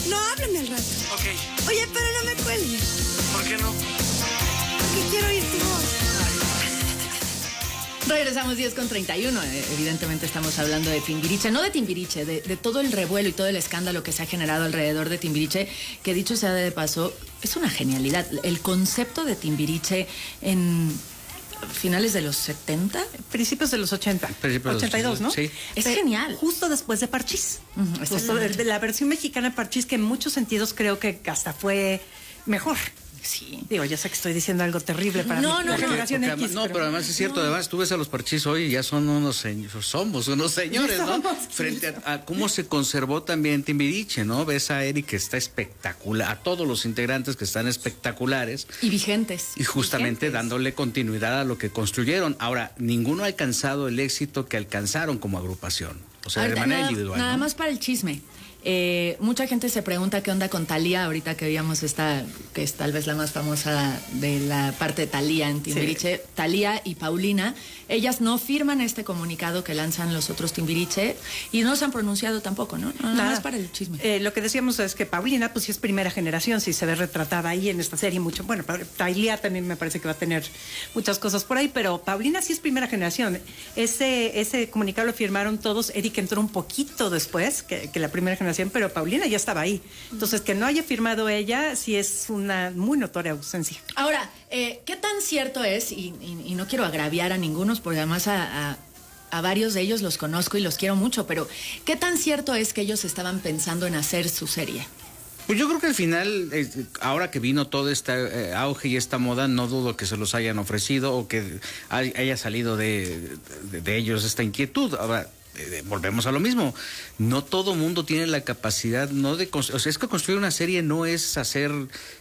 No, háblame al rato. Ok. Oye, pero no me cuelgues. ¿Por qué no? Porque quiero oír tu voz. Regresamos 10:31. Evidentemente estamos hablando de Timbiriche, no de Timbiriche, de todo el revuelo y todo el escándalo que se ha generado alrededor de Timbiriche, que dicho sea de paso, es una genialidad. El concepto de Timbiriche en finales de los 70, principios de los 80, 82, ¿no? Sí. es genial. Justo después de Parchís. Justo de la versión mexicana de Parchís, que en muchos sentidos creo que hasta fue mejor. Sí. Digo, ya sé que estoy diciendo algo terrible para la generación X. No, pero además es cierto, además tú ves a los Parchís hoy y ya son unos somos unos señores, ¿no? Frente a cómo se conservó también Timbiriche, ¿no? Ves a Eric que está espectacular, a todos los integrantes que están espectaculares. Y vigentes. Y justamente dándole continuidad a lo que construyeron. Ahora, ninguno ha alcanzado el éxito que alcanzaron como agrupación. O sea, de manera individual. Nada ¿no? más para el chisme. Mucha gente se pregunta qué onda con Thalía, ahorita que veíamos esta, que es tal vez la más famosa de la parte de Thalía en Timbiriche. Sí. Thalía y Paulina, ellas no firman este comunicado que lanzan los otros Timbiriche y no se han pronunciado tampoco, ¿no? Nada más para el chisme. Lo que decíamos es que Paulina, pues sí es primera generación, sí se ve retratada ahí en esta serie mucho. Bueno, Thalía también me parece que va a tener muchas cosas por ahí, pero Paulina sí es primera generación. Ese comunicado lo firmaron todos. Eric entró un poquito después que la primera generación, pero Paulina ya estaba ahí. Entonces, que no haya firmado ella sí es una muy notoria ausencia. Ahora, ¿qué tan cierto es? Y no quiero agraviar a ninguno, porque además a varios de ellos los conozco y los quiero mucho, pero ¿qué tan cierto es que ellos estaban pensando en hacer su serie? Pues yo creo que al final, ahora que vino todo este auge y esta moda, no dudo que se los hayan ofrecido o que haya salido de ellos esta inquietud. Ahora, volvemos a lo mismo. No todo mundo tiene la capacidad, o sea, es que construir una serie no es hacer,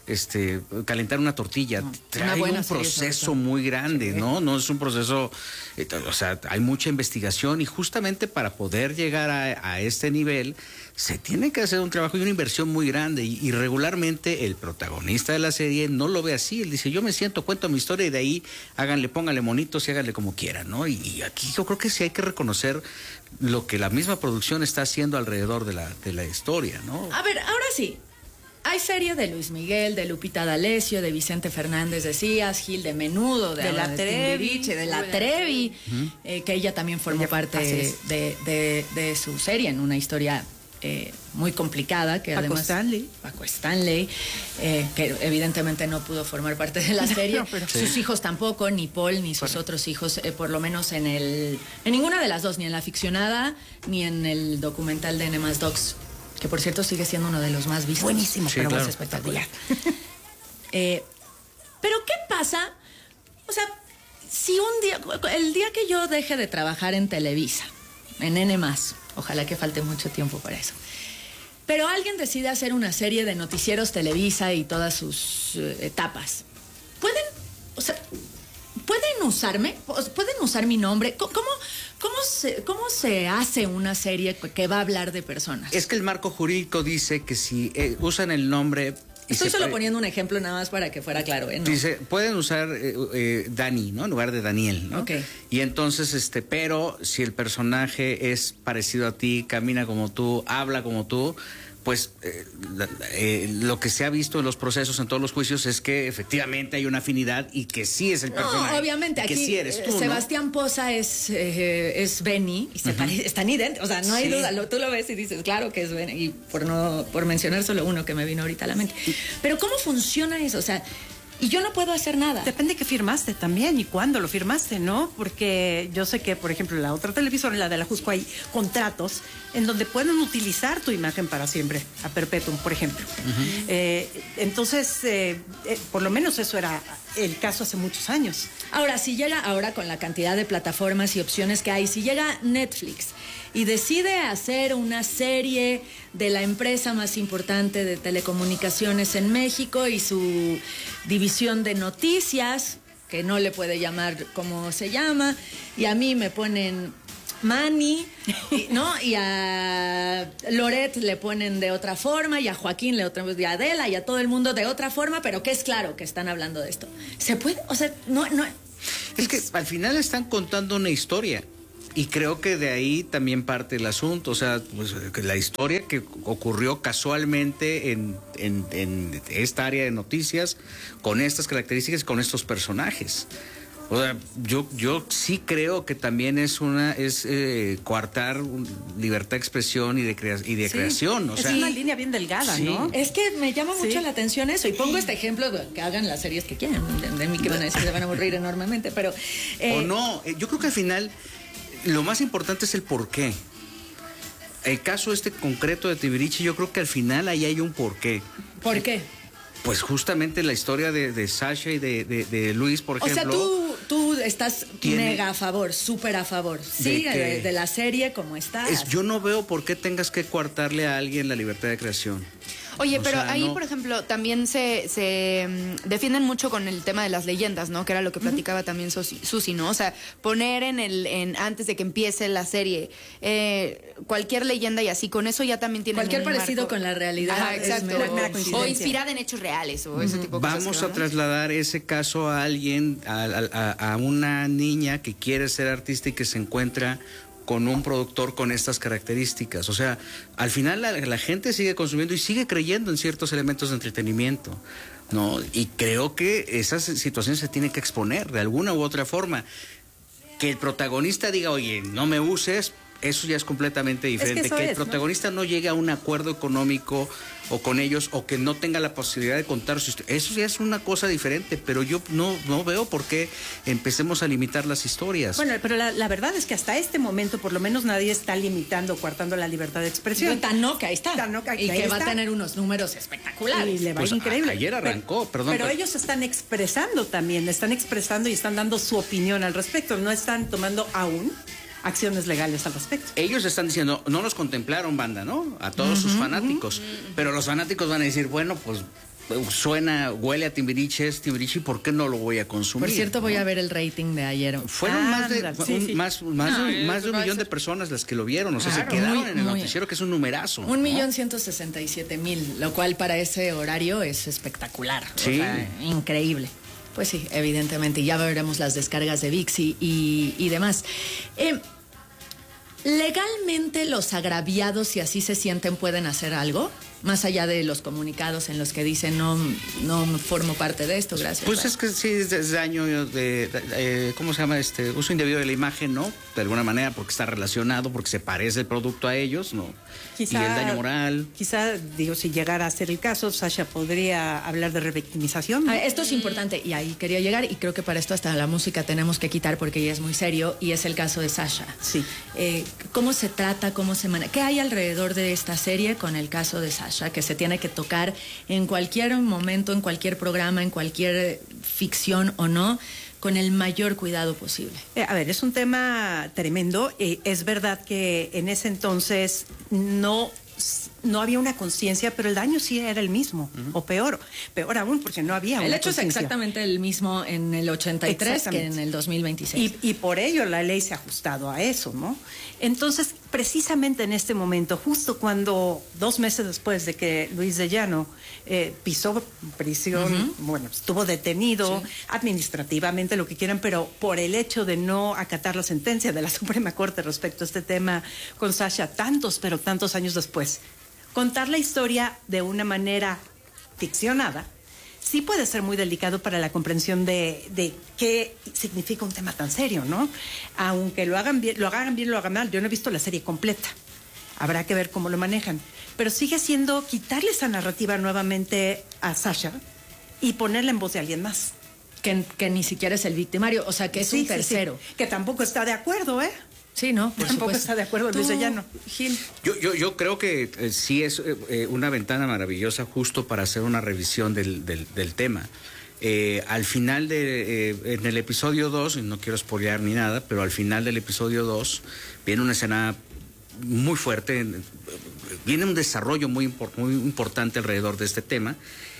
calentar una tortilla. No, trae un proceso muy grande, sí. ¿No? No es un proceso, o sea, hay mucha investigación y justamente para poder llegar a este nivel se tiene que hacer un trabajo y una inversión muy grande y regularmente el protagonista de la serie no lo ve así. Él dice, yo me siento, cuento mi historia y de ahí pónganle monitos y háganle como quieran, ¿no? Y aquí yo creo que sí hay que reconocer lo que la misma producción está haciendo alrededor de la historia, ¿no? A ver, ahora sí. Hay serie de Luis Miguel, de Lupita D'Alessio, de Vicente Fernández de Cías, Gil de Menudo, de La Trevi, de La Trevi, que ella también formó parte de su serie en una historia muy complicada, que Paco Stanley, que evidentemente no pudo formar parte de la serie. Sus hijos tampoco, ni Paul ni sus otros hijos, por lo menos en ninguna de las dos, ni en la ficcionada ni en el documental de N+ Docs, que por cierto sigue siendo uno de los más vistos. Buenísimo, sí, pero claro. Es espectacular. Pero ¿qué pasa? O sea, si el día que yo deje de trabajar en Televisa, en N+, ojalá que falte mucho tiempo para eso, pero alguien decide hacer una serie de noticieros Televisa y todas sus etapas, ¿pueden usarme? ¿Pueden usar mi nombre? ¿Cómo se hace una serie que va a hablar de personas? Es que el marco jurídico dice que si usan el nombre... Estoy solo poniendo un ejemplo nada más para que fuera claro, ¿no? Dice, pueden usar Dani, ¿no? En lugar de Daniel, ¿no? Okay. Y entonces, pero si el personaje es parecido a ti, camina como tú, habla como tú, pues lo que se ha visto en los procesos, en todos los juicios, es que efectivamente hay una afinidad y que sí es el personaje. No, obviamente, que aquí sí eres tú, Sebastián ¿no? Poza es Benny y están idénticos, o sea, no hay duda, tú lo ves y dices, claro que es Benny, y por mencionar solo uno que me vino ahorita a la mente. Pero ¿cómo funciona eso? O sea, y yo no puedo hacer nada. Depende que firmaste también y cuándo lo firmaste, ¿no? Porque yo sé que, por ejemplo, la otra televisora, la de la Jusco, hay contratos en donde pueden utilizar tu imagen para siempre, a perpetuum, por ejemplo. Entonces, por lo menos eso era el caso hace muchos años. Ahora, si llega con la cantidad de plataformas y opciones que hay, si llega Netflix y decide hacer una serie de la empresa más importante de telecomunicaciones en México y su división de noticias, que no le puede llamar como se llama, y a mí me ponen Manny, ¿no? Y a Loret le ponen de otra forma, y a Joaquín y a Adela y a todo el mundo de otra forma, pero que es claro que están hablando de esto. ¿Se puede? O sea, no. Es que al final están contando una historia. Y creo que de ahí también parte el asunto, o sea, pues, la historia que ocurrió casualmente en esta área de noticias, con estas características, con estos personajes. O sea, yo sí creo que también es coartar libertad de expresión y de creación. O sea, es una línea bien delgada, sí. ¿no? Es que me llama mucho la atención eso. Y pongo este ejemplo, que hagan las series que quieran. De mí que van a decir, se van a aburrir enormemente, pero... o no, yo creo que al final lo más importante es el porqué. El caso concreto de Timbiriche, yo creo que al final ahí hay un porqué. ¿Por qué? Pues justamente la historia de Sasha y de Luis, por ejemplo. O sea, tú estás mega a favor, súper a favor. Sí, de la serie como está. Yo no veo por qué tengas que coartarle a alguien la libertad de creación. Oye, pero ahí, no. por ejemplo, también se defienden mucho con el tema de las leyendas, ¿no? Que era lo que platicaba también Susi, ¿no? O sea, poner antes de que empiece la serie cualquier leyenda y así, con eso ya también tienen cualquier un parecido marco. con la realidad. Ajá, es exacto. mera coincidencia. O inspirada en hechos reales o ese tipo de cosas. Vamos a trasladar ese caso a alguien, a una niña que quiere ser artista y que se encuentra con un productor con estas características. O sea, al final la gente sigue consumiendo y sigue creyendo en ciertos elementos de entretenimiento, ¿no? Y creo que esas situaciones se tienen que exponer de alguna u otra forma. Que el protagonista diga, oye, no me uses, eso ya es completamente diferente. Que el protagonista no llegue a un acuerdo económico o con ellos, o que no tenga la posibilidad de contar su historia. Eso ya es una cosa diferente, pero yo no veo por qué empecemos a limitar las historias. Bueno, pero la verdad es que hasta este momento, por lo menos, nadie está limitando, coartando la libertad de expresión. Tanoca, ahí está. Y que va a tener unos números espectaculares. Y le va Pues, increíble. ayer arrancó, perdón. Pero ellos están expresando también, están expresando y están dando su opinión al respecto. No están tomando aún acciones legales al respecto. Ellos están diciendo, no nos contemplaron, banda, ¿no? A todos sus fanáticos. Pero los fanáticos van a decir, bueno, pues huele a Timbiriche, ¿por qué no lo voy a consumir? Por cierto, voy a ver el rating de ayer. Fueron más de un millón de personas las que lo vieron, o sea, se quedaron en el noticiero, que es un numerazo. 1,167,000, lo cual para ese horario es espectacular. Sí. O sea, increíble. Pues sí, evidentemente, ya veremos las descargas de ViX y demás. ¿Legalmente los agraviados, si así se sienten, pueden hacer algo? Más allá de los comunicados en los que dicen no formo parte de esto, gracias. Pues es que sí, es daño ¿cómo se llama? Uso indebido de la imagen, ¿no? De alguna manera, porque está relacionado, porque se parece el producto a ellos, ¿no? Quizá, y el daño moral. Quizá, si llegara a ser el caso, Sasha podría hablar de revictimización. Esto es importante y ahí quería llegar, y creo que para esto hasta la música tenemos que quitar porque ya es muy serio, y es el caso de Sasha. Sí. ¿Cómo se trata, cómo se maneja? ¿Qué hay alrededor de esta serie con el caso de Sasha, que se tiene que tocar en cualquier momento, en cualquier programa, en cualquier ficción o no, con el mayor cuidado posible? A ver, es un tema tremendo. Es verdad que en ese entonces no había una conciencia, pero el daño sí era el mismo, o peor aún, porque no había el una hecho conciencia. Es exactamente el mismo en el 83 que en el 2026. Y por ello la ley se ha ajustado a eso, ¿no? Entonces, precisamente en este momento, justo cuando 2 meses después de que Luis de Llano pisó prisión, bueno, estuvo detenido administrativamente, lo que quieran, pero por el hecho de no acatar la sentencia de la Suprema Corte respecto a este tema con Sasha, tantos años después, contar la historia de una manera ficcionada sí puede ser muy delicado para la comprensión de qué significa un tema tan serio, ¿no? Aunque lo hagan bien, lo hagan mal. Yo no he visto la serie completa. Habrá que ver cómo lo manejan. Pero sigue siendo quitarle esa narrativa nuevamente a Sasha y ponerla en voz de alguien más. Que ni siquiera es el victimario, o sea, que es un tercero. Sí. Que tampoco está de acuerdo, ¿eh? Sí, ¿no? Por Tampoco supuesto. está de acuerdo Luis de Llano. Gil. Yo creo que sí es una ventana maravillosa justo para hacer una revisión del tema. Al final en el episodio 2, y no quiero spoilear ni nada, pero al final del episodio 2 viene una escena muy fuerte, viene un desarrollo muy importante alrededor de este tema,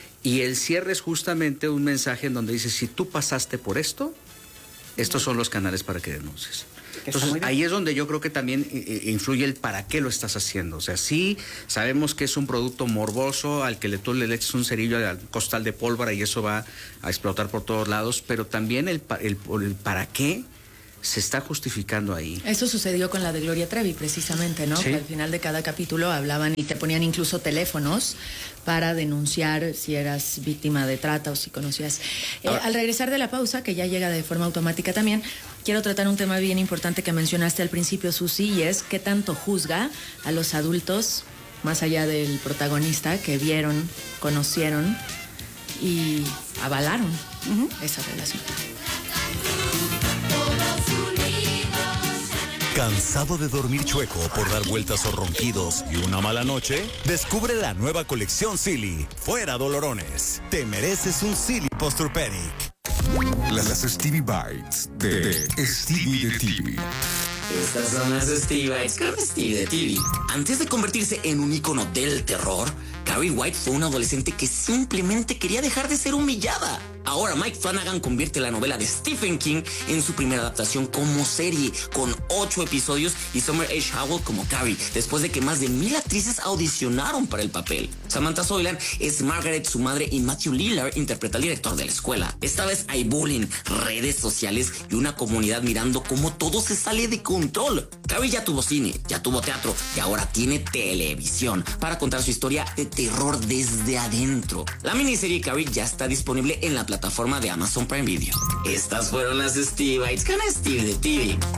y el cierre es justamente un mensaje en donde dice, si tú pasaste por esto, estos son los canales para que denuncies. Entonces, ahí es donde yo creo que también influye el para qué lo estás haciendo. O sea, sí, sabemos que es un producto morboso al que tú le eches un cerillo al costal de pólvora y eso va a explotar por todos lados, pero también el para qué se está justificando ahí. Eso sucedió con la de Gloria Trevi, precisamente, ¿no? Sí. Que al final de cada capítulo hablaban y te ponían incluso teléfonos para denunciar si eras víctima de trata o si conocías. Al regresar de la pausa, que ya llega de forma automática también, quiero tratar un tema bien importante que mencionaste al principio, Susi, y es qué tanto juzga a los adultos, más allá del protagonista, que vieron, conocieron y avalaron esa relación. ¿Cansado de dormir chueco por dar vueltas o ronquidos y una mala noche? Descubre la nueva colección Silly. Fuera dolorones. Te mereces un Silly Posturepedic. Las Stevie Bites de Stevie de TV. Estas son las Stevie Bites con Stevie de TV. Antes de convertirse en un ícono del terror, Carrie White fue una adolescente que simplemente quería dejar de ser humillada. Ahora Mike Flanagan convierte la novela de Stephen King en su primera adaptación como serie, con 8 episodios y Summer H. Howell como Carrie, después de que más de 1000 actrices audicionaron para el papel. Samantha Soilan es Margaret, su madre, y Matthew Lillard interpreta al director de la escuela. Esta vez hay bullying, redes sociales y una comunidad mirando cómo todo se sale de control. Carrie ya tuvo cine, ya tuvo teatro y ahora tiene televisión para contar su historia de terror desde adentro. La miniserie Carrie ya está disponible en la plataforma de Amazon Prime Video. Estas fueron las Stevie Bites con Stevie de TV.